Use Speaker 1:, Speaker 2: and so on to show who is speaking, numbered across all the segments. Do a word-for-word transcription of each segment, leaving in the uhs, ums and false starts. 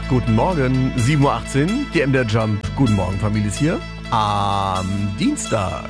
Speaker 1: Guten Morgen, sieben Uhr achtzehn, die M D R Jump. Guten Morgen, Familie ist hier. Am Dienstag.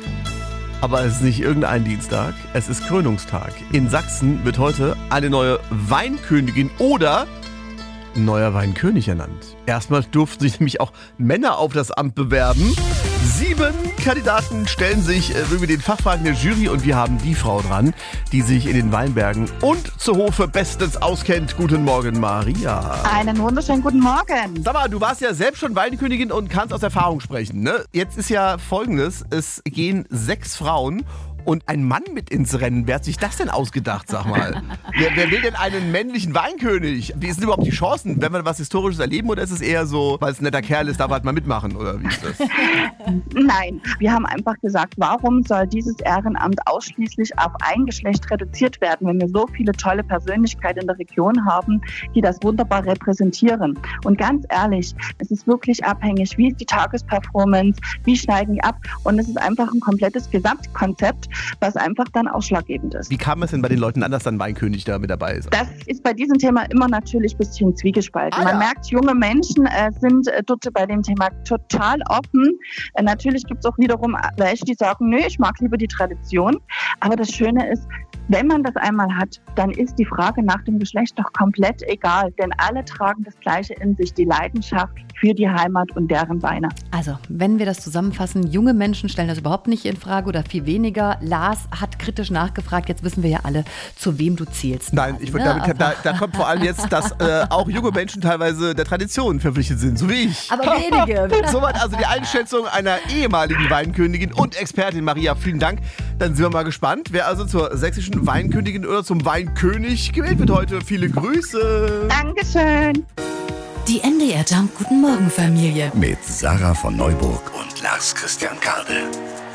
Speaker 1: Aber es ist nicht irgendein Dienstag, es ist Krönungstag. In Sachsen wird heute eine neue Weinkönigin oder ein neuer Weinkönig ernannt. Erstmal durften sich nämlich auch Männer auf das Amt bewerben. Sieben Kandidaten stellen sich äh, über den Fachfragen der Jury und wir haben die Frau dran, die sich in den Weinbergen und zu Hofe bestens auskennt. Guten Morgen, Maria.
Speaker 2: Einen wunderschönen guten Morgen.
Speaker 1: Sag mal, du warst ja selbst schon Weinkönigin und kannst aus Erfahrung sprechen, ne? Jetzt ist ja Folgendes, es gehen sechs Frauen und ein Mann mit ins Rennen. Wer hat sich das denn ausgedacht, sag mal? wer, wer will denn einen männlichen Weinkönig? Wie sind überhaupt die Chancen? Wenn wir was Historisches erleben oder ist es eher so, weil es ein netter Kerl ist, darf er halt mal mitmachen oder wie ist das?
Speaker 2: Nein, wir haben einfach gesagt, warum soll dieses Ehrenamt ausschließlich auf ein Geschlecht reduziert werden, wenn wir so viele tolle Persönlichkeiten in der Region haben, die das wunderbar repräsentieren. Und ganz ehrlich, es ist wirklich abhängig, wie ist die Tagesperformance, wie schneiden die ab und es ist einfach ein komplettes Gesamtkonzept, was einfach dann ausschlaggebend ist.
Speaker 1: Wie kam es denn bei den Leuten an, dass dann Weinkönig da mit dabei ist?
Speaker 2: Das ist bei diesem Thema immer natürlich ein bisschen zwiegespalten.
Speaker 1: Ah,
Speaker 2: Man
Speaker 1: ja.
Speaker 2: merkt, junge Menschen äh, sind äh, dort bei dem Thema total offen. Äh, natürlich gibt es auch wiederum welche, die sagen, nö, ich mag lieber die Tradition. Aber das Schöne ist, wenn man das einmal hat, dann ist die Frage nach dem Geschlecht doch komplett egal. Denn alle tragen das Gleiche in sich, die Leidenschaft für die Heimat und deren Weine.
Speaker 3: Also, wenn wir das zusammenfassen, junge Menschen stellen das überhaupt nicht in Frage oder viel weniger. Lars hat kritisch nachgefragt, jetzt wissen wir ja alle, zu wem du zählst.
Speaker 1: Nein,
Speaker 3: quasi,
Speaker 1: ich würde
Speaker 3: ne?
Speaker 1: damit, da, da kommt vor allem jetzt, dass äh, auch junge Menschen teilweise der Tradition verpflichtet sind, so wie ich.
Speaker 3: Aber wenige.
Speaker 1: Soweit also die Einschätzung einer ehemaligen Weinkönigin und Expertin. Maria, vielen Dank. Dann sind wir mal gespannt, wer also zur sächsischen Weinkönigin oder zum Weinkönig gewählt wird heute. Viele Grüße.
Speaker 2: Dankeschön.
Speaker 4: Die M D R Jump Guten Morgen Familie.
Speaker 5: Mit Sarah von Neuburg und Lars Christian Kade.